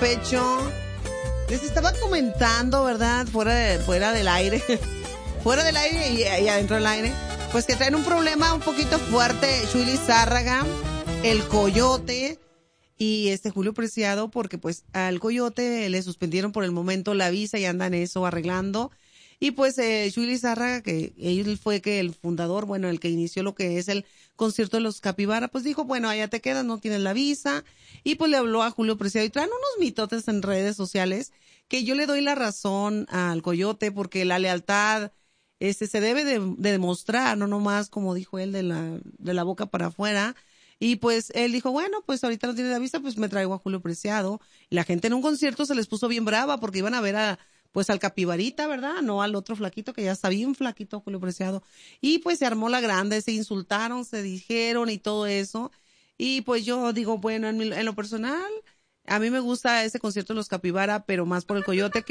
pecho. Les estaba comentando, ¿verdad? Fuera del aire. Fuera del aire y adentro del aire. Pues que traen un problema un poquito fuerte. Chuy Lizárraga, el Coyote y Julio Preciado, porque pues al Coyote le suspendieron por el momento la visa y andan eso arreglando. Y pues Chuy Lizárraga, que él fue el fundador, bueno, el que inició lo que es el concierto de los Capibara, pues dijo, bueno, allá te quedas, no tienes la visa. Y pues le habló a Julio Preciado y traen unos mitotes en redes sociales que yo le doy la razón al Coyote, porque la lealtad se debe de demostrar, no nomás como dijo él de la boca para afuera. Y pues él dijo, bueno, pues ahorita no tiene la visa, pues me traigo a Julio Preciado. Y la gente en un concierto se les puso bien brava porque iban a ver pues al Capibarita, ¿verdad? No al otro flaquito que ya está bien flaquito, Julio Preciado. Y pues se armó la grande, se insultaron, se dijeron y todo eso. Y pues yo digo, bueno, en lo personal, a mí me gusta ese concierto de los Capibara, pero más por el Coyote que